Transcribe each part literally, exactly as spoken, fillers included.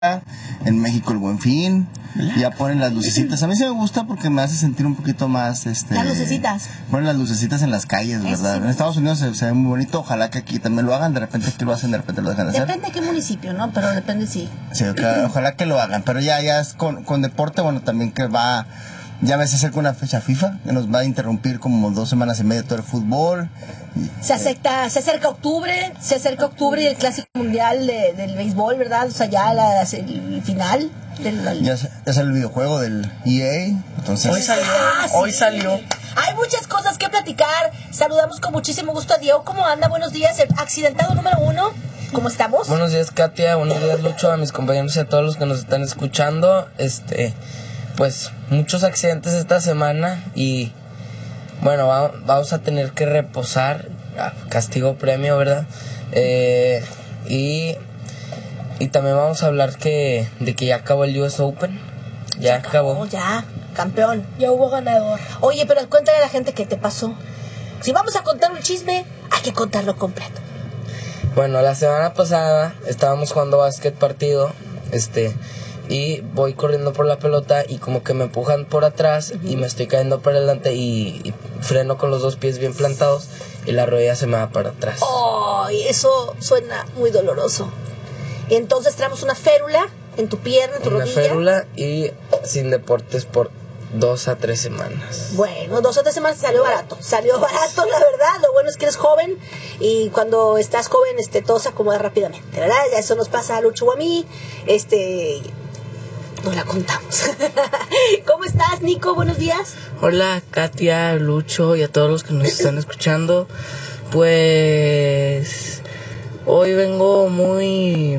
en México el Buen Fin, ya ponen las lucecitas. A mí sí me gusta porque me hace sentir un poquito más, este... Las lucecitas. Ponen las lucecitas en las calles, ¿verdad? Sí. En Estados Unidos se, se ve muy bonito, ojalá que aquí también lo hagan, de repente aquí lo hacen, de repente lo dejan de hacer. Depende de qué municipio, ¿no? Pero depende, sí. Sí, ojalá, ojalá que lo hagan, pero ya, ya es con, con deporte, bueno, también que va... Ya ves, se acerca una fecha FIFA que nos va a interrumpir como dos semanas y media todo el fútbol. Se acerca, se acerca octubre, se acerca octubre y el clásico mundial de, del béisbol, ¿verdad? O sea, ya la, el final. Del, la... Ya, ya sale el videojuego del E A. Entonces... Hoy salió, ah, sí. hoy salió. Hay muchas cosas que platicar. Saludamos con muchísimo gusto a Diego. ¿Cómo anda? Buenos días. El accidentado número uno. ¿Cómo estamos? Buenos días, Katia. Buenos días, Lucho, a mis compañeros y a todos los que nos están escuchando. Este... Pues muchos accidentes esta semana y bueno, va, vamos a tener que reposar, castigo premio, ¿verdad? Eh, y, y también vamos a hablar que de que ya acabó el U S Open, ya acabó. acabó. Ya, campeón. Ya hubo ganador. Oye, pero cuéntale a la gente qué te pasó. Si vamos a contar un chisme, hay que contarlo completo. Bueno, la semana pasada estábamos jugando básquet partido, este... y voy corriendo por la pelota y como que me empujan por atrás uh-huh. y me estoy cayendo para adelante y, y freno con los dos pies bien plantados y la rodilla se me va para atrás. ¡Oh! Eso suena muy doloroso. Y entonces traemos una férula en tu pierna, en tu una rodilla. Una férula y sin deportes por dos a tres semanas. Bueno, dos o tres semanas salió barato. Salió barato, la verdad. Lo bueno es que eres joven y cuando estás joven este, todo se acomoda rápidamente, ¿verdad? Ya eso nos pasa a Lucho o a mí. Este... Nos la contamos. ¿Cómo estás, Nico? Buenos días. Hola, Katia, Lucho y a todos los que nos están escuchando. Pues hoy vengo muy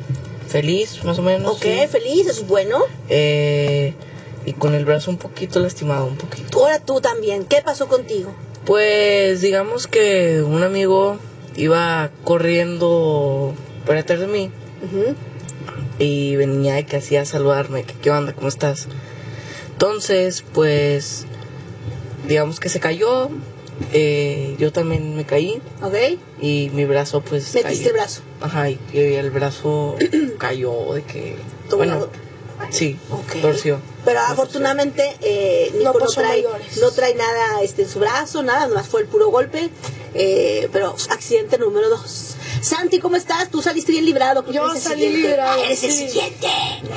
feliz, más o menos. Ok, sí. Feliz, eso es bueno. Eh, y con el brazo un poquito lastimado, un poquito. Ahora tú también. ¿Qué pasó contigo? Pues digamos que un amigo iba corriendo por detrás de mí. Uh-huh. Y venía y que hacía saludarme, que qué onda, ¿cómo estás? Entonces, pues, digamos que se cayó, eh, yo también me caí. Ok. Y mi brazo, pues, ¿metiste cayó. el brazo? Ajá, y, y el brazo cayó de que, ¿Todo bueno, lado? Sí, okay. torció. Pero afortunadamente eh, Nico no, no, trae, no trae nada este, en su brazo, nada, nomás fue el puro golpe. Eh, pero accidente número dos. Santi, ¿cómo estás? Tú saliste bien librado. Yo salí librado. Ah, eres sí. el siguiente.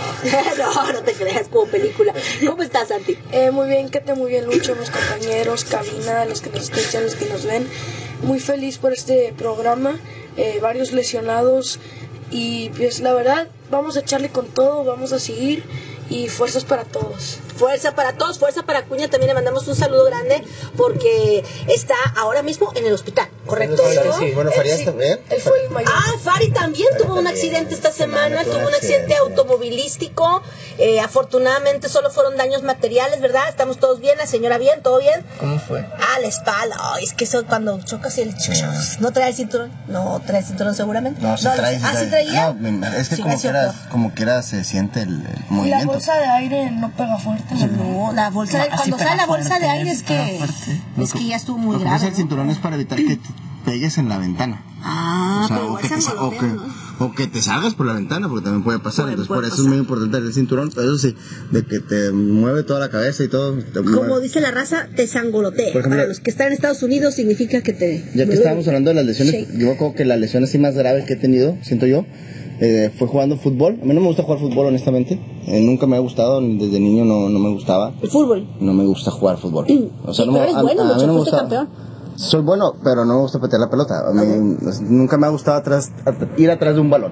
no, no te creas, como película. ¿Cómo estás, Santi? Eh, muy bien, que te muy bien, Lucho, mis compañeros, cabina, los que nos escuchan, los que nos ven. Muy feliz por este programa. Eh, varios lesionados. Y pues la verdad, vamos a echarle con todo, vamos a seguir y fuerzas para todos. Fuerza para todos, fuerza para Acuña, también le mandamos un saludo grande porque está ahora mismo en el hospital, ¿correcto? Sí, sí. Bueno, Farías sí, también. Él fue el mayor. Ah, Fari también Fari tuvo también. un accidente esta semana, tuvo un accidente automovilístico, eh, afortunadamente solo fueron daños materiales, ¿verdad? Estamos todos bien, la señora bien, ¿todo bien? ¿Cómo fue? Ah, la espalda, oh, es que eso cuando chocas el... ¿No trae el cinturón? No, trae el cinturón seguramente. No, sí no, trae. ¿Ah, sí traía? No, es que sí, como, quiera, como quiera se siente el, el movimiento. La bolsa de aire no pega fuerte. Sí, no, la bolsa de, cuando sale la bolsa fuerte, de aire es que es que ya estuvo muy lo que grave. ¿no? El cinturón es para evitar que te pegues en la ventana. Ah, o sea, pero o, que te, o, que, ¿no? o que te salgas por la ventana, porque también puede pasar. Puede, Entonces, puede por eso pasar. es muy importante el cinturón. Pero eso sí, de que te mueve toda la cabeza y todo. Te Como mueve. dice la raza, te sangolotea. Por ejemplo, para los que están en Estados Unidos significa que te... Ya que estábamos hablando de las lesiones, sí. Yo creo que la lesión así más grave que he tenido, siento yo, eh, fue jugando fútbol. A mí no me gusta jugar fútbol, honestamente. Eh, nunca me ha gustado, desde niño no, no me gustaba. ¿El fútbol? No me gusta jugar fútbol. Mm. O sea, sí, no me, pero eres a, bueno, a, a mí no me gusta. campeón. Soy bueno, pero no me gusta patear la pelota. A mí okay. Nunca me ha gustado atrás, ir atrás de un balón.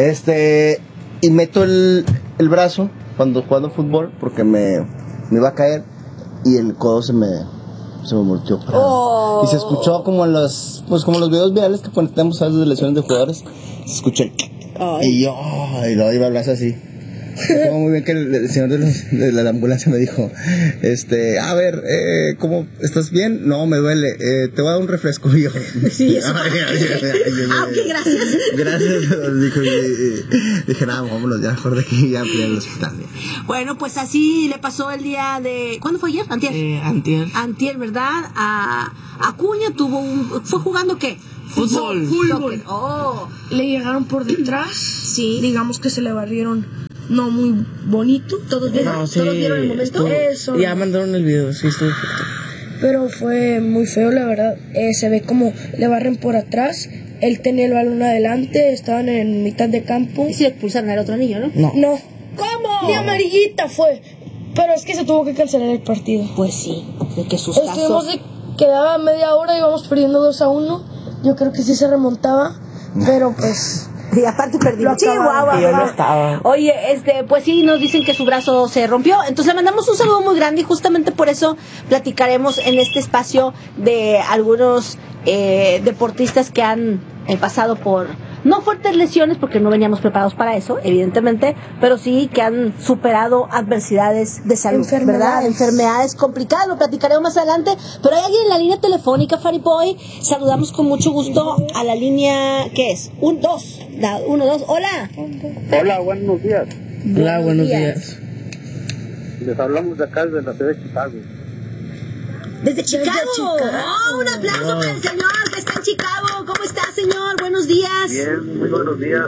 Este, y meto el, el brazo cuando jugando fútbol porque me, me iba a caer y el codo se me, se me volteó. Oh. Y se escuchó como en los, pues como los videos virales que ponemos a veces de lesiones de jugadores. Se escuchó el... Ay. Y yo, y luego iba el brazo así. Recuerdo muy bien que el, el señor de, los, de la ambulancia me dijo, este, a ver, eh, ¿cómo estás bien? No, me duele, eh, te voy a dar un refresco. Y yo, sí, eso. Ay, ay, ay, ay, ay, ah, ok, gracias. Gracias, dijo, y, y, dije, nada, vámonos, ya mejor de aquí, ya fui al hospital. Bueno, pues así le pasó el día de, ¿cuándo fue ayer? Antier. Eh, antier. Antier, ¿verdad? A Acuña tuvo un, fue jugando ¿qué? Fútbol. Fútbol. Oh. Le llegaron por detrás. Sí. Digamos que se le barrieron no muy bonito. ¿Todos vieron, No, sí, ¿todos vieron el momento? estuvo- Eso. Ya mandaron el video, sí, estuvo fuerte. Pero fue muy feo, la verdad. Eh, se ve como le barren por atrás. Él tenía el balón adelante, estaban en mitad de campo. Y si le expulsaron al otro niño, ¿no? No. No, ¿Cómo? ni amarillita fue. Pero es que se tuvo que cancelar el partido. Pues sí, de que sustazo. Estuvimos de quedaba media hora, íbamos perdiendo dos a uno. Yo creo que sí se remontaba, pero pues... Y aparte perdimos. Lo acabaron. Y yo no estaba. Oye, este, pues sí, nos dicen que su brazo se rompió. Entonces le mandamos un saludo muy grande y justamente por eso platicaremos en este espacio de algunos eh, deportistas que han eh, pasado por, no fuertes lesiones porque no veníamos preparados para eso, evidentemente, pero sí que han superado adversidades de salud, Enfermedades. ¿verdad? Enfermedades complicadas, lo platicaremos más adelante. Pero hay alguien en la línea telefónica, Fanny Boy. Saludamos con mucho gusto a la línea, ¿qué es? Un, dos, la, uno, dos. Hola. Hola, buenos días. Hola, buenos días. Les hablamos de acá, de la ciudad de Chicago. Desde Chicago. Chicago. Oh, un aplauso para el señor que está en Chicago. ¿Cómo está, señor? Buenos días. Bien, muy buenos días.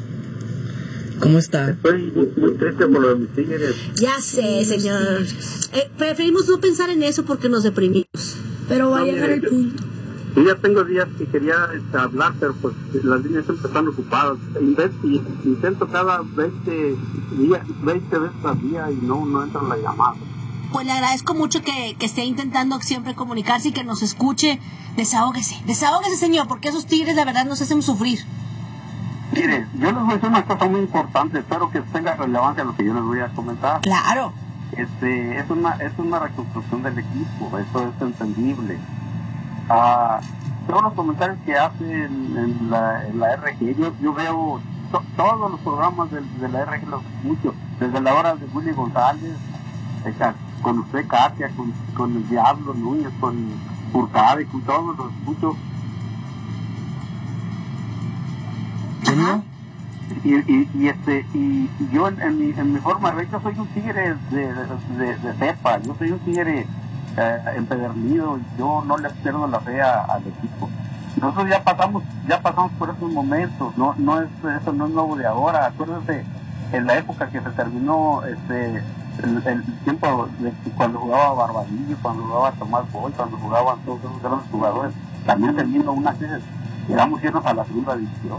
¿Cómo está? Estoy muy, muy triste por lo de mis tigres. Ya sé, señor. Eh, preferimos no pensar en eso porque nos deprimimos. Pero va a No, llegar mire, el yo- punto. Yo ya tengo días que quería este, hablar, pero pues las líneas siempre están ocupadas. Inve- y- Intento cada veinte, días, veinte veces al día y no, no entra la llamada. Pues le agradezco mucho que, que esté intentando siempre comunicarse y que nos escuche. Desahógese, desahógese, señor, porque esos tigres la verdad nos hacen sufrir. Mire, yo les voy a decir una cosa muy importante, espero que tenga relevancia lo que yo les voy a comentar. Claro. Este, es una es una reconstrucción del equipo, eso es entendible. Ah, todos los comentarios que hacen en, en la, en la R G, yo, yo veo to- todos los programas de, de la R G, los escucho, desde la hora de Willy González, o sea, con usted Katia, con, con el Diablo Núñez, con Hurtado, y con todos los escucho. Ajá. Y, y, y este y, y yo en, en mi, en mi forma de ver, yo soy un tigre de, de, de, de cepa, yo soy un tigre eh, empedernido, y yo no le pierdo la fe a- al equipo. Nosotros ya pasamos ya pasamos por esos momentos, no no es eso no es nuevo de ahora. Acuérdense en la época que se terminó este el, el tiempo de cuando jugaba Barbadillo, cuando jugaba Tomás Boy, cuando jugaban todos esos grandes jugadores, también teniendo una crisis, llegamos llenos a la segunda división.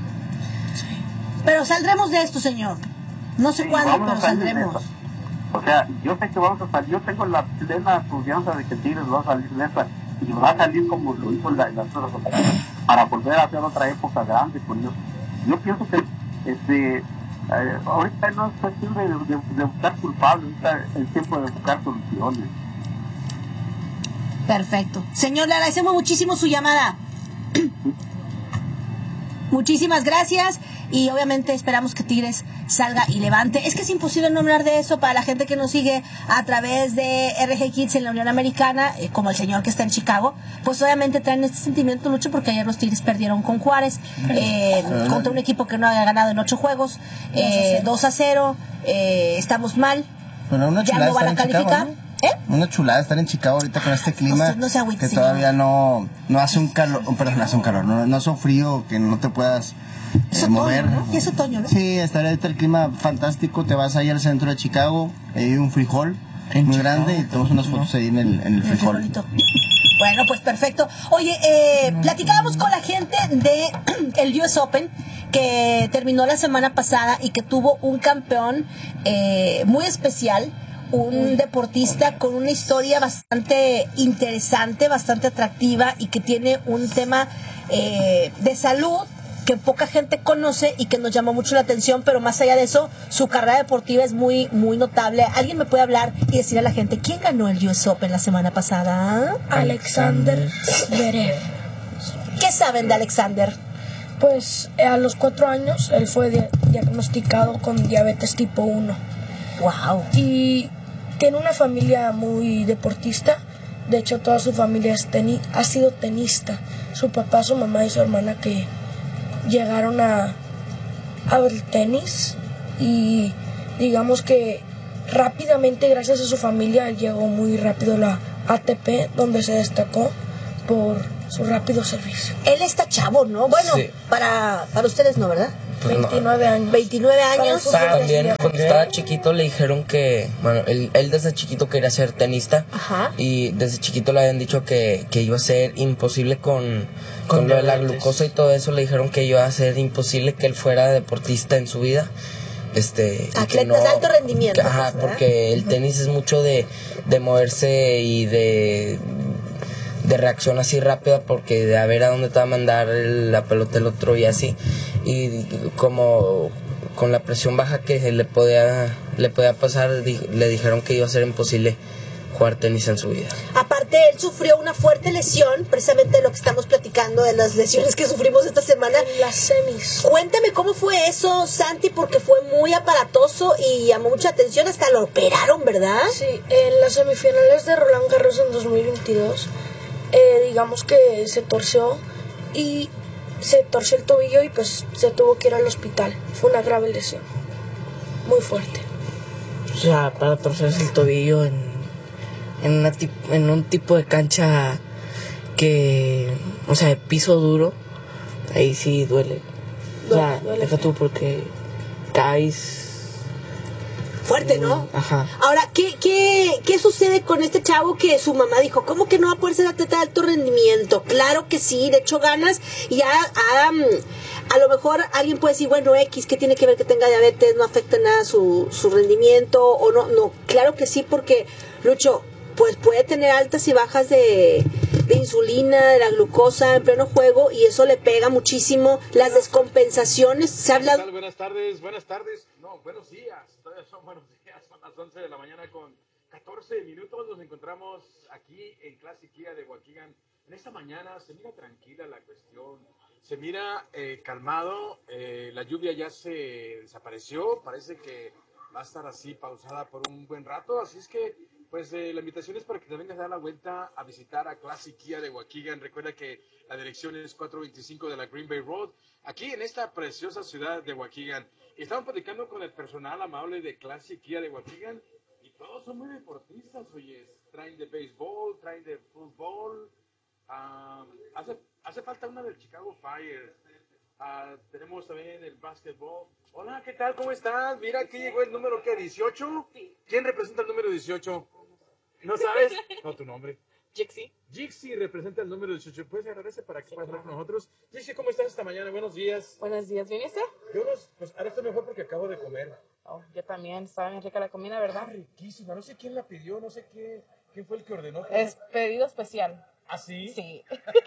Pero saldremos de esto, señor. No sé Sí, cuándo, vamos a pero salir de saldremos. esa. O sea, yo sé que vamos a salir, yo tengo la plena confianza de que Tigres va a salir de esa y va a salir como lo hizo en la, en las otras ocasiones, para volver a hacer otra época grande con ellos. Yo pienso que este eh, ahorita no es cuestión de, de, de buscar culpables, ahorita es el tiempo de buscar soluciones. Perfecto. Señor, le agradecemos muchísimo su llamada. Muchísimas gracias y obviamente esperamos que Tigres salga y levante. Es que es imposible no hablar de eso para la gente que nos sigue a través de R G Kids en la Unión Americana, eh, como el señor que está en Chicago, pues obviamente traen este sentimiento mucho porque ayer los Tigres perdieron con Juárez, eh, contra un equipo que no había ganado en ocho juegos, eh, dos a cero, eh, estamos mal, Bueno, una ya chulada no van a estar en Chicago, calificar. ¿no? ¿Eh? Una chulada estar en Chicago ahorita con este clima Usted no se agüite, que señor. todavía no, no hace un calor, oh, perdón, no hace un calor, no, no hace un frío que no te puedas Es eh, otoño, mover. ¿no? Y es otoño, ¿no? Sí, está ahorita el clima fantástico, te vas ahí al centro de Chicago, hay un frijol En muy Chicago. grande y tenemos unas fotos ahí en el, en el El frijol. frijolito. Bueno, pues perfecto. Oye, eh, platicábamos con la gente de el U S Open que terminó la semana pasada y que tuvo un campeón eh, muy especial, un deportista con una historia bastante interesante, bastante atractiva y que tiene un tema eh, de salud que poca gente conoce y que nos llamó mucho la atención, pero más allá de eso, su carrera deportiva es muy muy notable. ¿Alguien me puede hablar y decir a la gente quién ganó el U S Open la semana pasada? Alexander Zverev. ¿Qué saben de Alexander? Pues eh, a los cuatro años él fue dia- diagnosticado con diabetes tipo uno Wow. y tiene una familia muy deportista. De hecho, toda su familia es teni- ha sido tenista. Su papá, su mamá y su hermana que llegaron a al tenis y digamos que rápidamente, gracias a su familia, él llegó muy rápido a la A T P, donde se destacó por su rápido servicio. Él está chavo, ¿no? Bueno, Sí. para, para ustedes no, ¿verdad? Pues no. veintinueve años. veintinueve años. También cuando estaba chiquito le dijeron que, bueno, él, él desde chiquito quería ser tenista. Ajá. Y desde chiquito le habían dicho que, que iba a ser imposible con, con lo de la glucosa y todo eso. Le dijeron que iba a ser imposible que él fuera deportista en su vida. Este, y que Atletas no, de alto rendimiento. que- ajá, pues, ¿verdad? porque el tenis es mucho de, de moverse y de, de reacción así rápida, porque de a ver a dónde te va a mandar el- la pelota el otro y así. Y como con la presión baja que le podía, le podía pasar, di- le dijeron que iba a ser imposible jugar tenis en su vida. Aparte, él sufrió una fuerte lesión, precisamente de lo que estamos platicando, de las lesiones que sufrimos esta semana. En las semis. Cuéntame cómo fue eso, Santi, porque fue muy aparatoso y llamó mucha atención, hasta lo operaron, ¿verdad? Sí, en las semifinales de Roland Garros en dos mil veintidós, eh, digamos que se torció y se torció el tobillo y pues se tuvo que ir al hospital. Fue una grave lesión, muy fuerte. O sea, para torcerse el tobillo en, en, una tip- en un tipo de cancha que, o sea, de piso duro, ahí sí duele. O sea, Duele, duele. deja tú porque caes. Fuerte, ¿no? Ajá. Ahora, ¿qué, qué, ¿qué sucede con este chavo que su mamá dijo? ¿Cómo que no va a poder ser atleta de alto rendimiento? Claro que sí, de hecho ganas. Y ya, ah, mm, a lo mejor alguien puede decir, bueno, X, ¿qué tiene que ver que tenga diabetes? No afecta en nada su, su rendimiento o no. No, claro que sí, porque, Lucho, pues puede tener altas y bajas de, de insulina, de la glucosa en pleno juego y eso le pega muchísimo. Las descompensaciones, se habla... ¿Qué tal? Buenas tardes, buenas tardes, no, buenos días, todavía son buenos días, son las once de la mañana con catorce minutos, nos encontramos aquí en Classic Kia de Waukegan. En esta mañana se mira tranquila la cuestión, se mira eh, calmado, eh, la lluvia ya se desapareció, parece que va a estar así pausada por un buen rato, así es que pues eh, la invitación es para que te vengas a dar la vuelta a visitar a Classic Kia de Waukegan. Recuerda que la dirección es cuatrocientos veinticinco de la Green Bay Road, aquí en esta preciosa ciudad de Waukegan. Estamos platicando con el personal amable de Classic Kia de Waukegan y todos son muy deportistas, oye, traen de béisbol, traen de fútbol, um, hace, hace falta una del Chicago Fire. Uh, tenemos también el básquetbol. Hola, ¿qué tal? ¿Cómo estás? Mira, aquí llegó el número, ¿qué? ¿dieciocho? ¿Quién representa el número dieciocho? ¿No sabes? No, tu nombre. Jixi. Jixi representa el número dieciocho. ¿Puedes agarrarse para que puedas hablar con nosotros? Jixi, ¿cómo estás esta mañana? Buenos días. Buenos días, ¿viene usted? Yo los, pues ahora estoy mejor porque acabo de comer. Oh, yo también, estaba bien rica la comida, Está ¿verdad? riquísima. No sé quién la pidió, no sé qué, quién fue el que ordenó. Es pedido especial. ¿Ah, sí? Sí.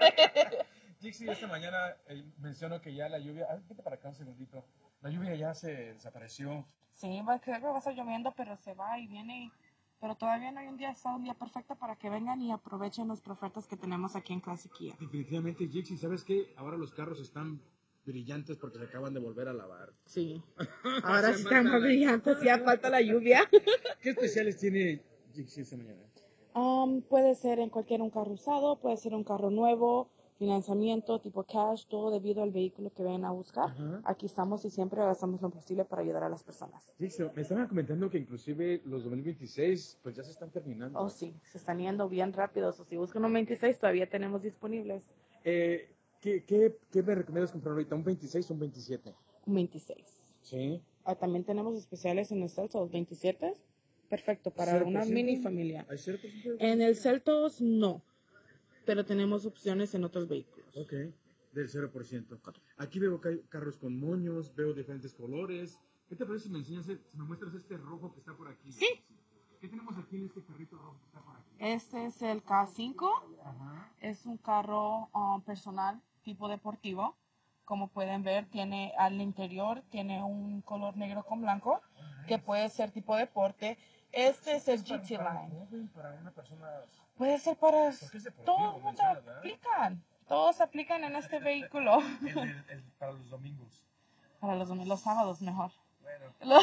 Jixi, esta mañana eh, mencionó que ya la lluvia... Ah, vete para acá un segundito. La lluvia ya se desapareció. Sí, va, creo que va a estar lloviendo, pero se va y viene. y- Pero todavía no hay un día, está un día perfecto para que vengan y aprovechen las ofertas que tenemos aquí en Classic Kia. Definitivamente, Jixi, ¿sabes qué? Ahora los carros están brillantes porque se acaban de volver a lavar. Sí. Ahora sí están más brillantes, ya falta la lluvia. ¿Qué especiales tiene Jixi esta mañana? Um, puede ser en cualquier un carro usado, puede ser un carro nuevo, financiamiento, tipo cash, todo debido al vehículo que vengan a buscar. Ajá. Aquí estamos y siempre hacemos lo posible para ayudar a las personas. Jixi, me estaban comentando que inclusive los dos mil veintiséis pues ya se están terminando. Oh, sí, se están yendo bien rápidos. O si buscan un veintiséis, todavía tenemos disponibles Eh, ¿qué, qué, ¿Qué me recomiendas comprar ahorita? ¿Un veintiséis o un veintisiete? un veintiséis. Sí. Ah, también tenemos especiales en el Celtos, veintisiete. Perfecto, para ¿cero por una ciento? mini familia. ¿Hay cero por ciento? En el Celtos, no. Pero tenemos opciones en otros vehículos. Ok, del cero por ciento. Aquí veo que hay carros con moños, veo diferentes colores. ¿Qué te parece si me enseñas, si me muestras este rojo que está por aquí? Sí. ¿Qué tenemos aquí en este carrito rojo que está por aquí? Este es el K cinco. Ajá. Es un carro um, personal tipo deportivo. Como pueden ver, tiene al interior tiene un color negro con blanco que puede ser tipo deporte. Este es el G T Line. Para una persona... Puede ser para Porque es deportivo, todo el mundo mencionas, ¿verdad? aplican. Todos aplican en este vehículo. El, el- el- para los domingos. Para los, domingos- los sábados mejor. Bueno, Los,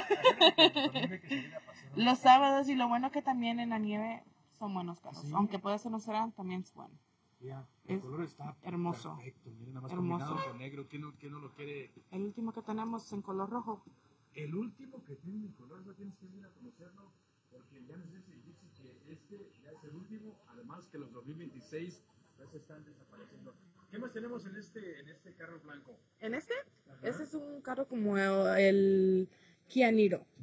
dime que se viene a pasear. los sábados y lo bueno que también en la nieve son buenos carros. Sí. Aunque puede ser no serán, también es bueno. Ya, el Es color está hermoso. perfecto. Miren, nada más Hermoso. combinado con negro. ¿Quién no, quién no lo quiere? El último que tenemos es en color rojo. El último que tiene el color, no tienes que ir a conocerlo, porque ya nos dice Jixi que este ya es el último, además que los dos mil veintiséis ya se están desapareciendo. carro como el Kia Niro.